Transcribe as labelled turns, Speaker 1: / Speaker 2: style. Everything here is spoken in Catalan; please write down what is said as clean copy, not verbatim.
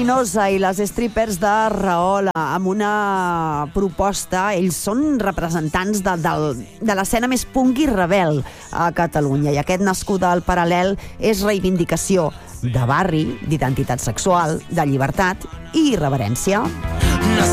Speaker 1: Verinosa i les strippers de Rahola, amb una proposta. Ells són representants de l'escena més punk i rebel a Catalunya, i aquest nascut al Paral·lel és reivindicació de barri, d'identitat sexual, de llibertat i irreverència.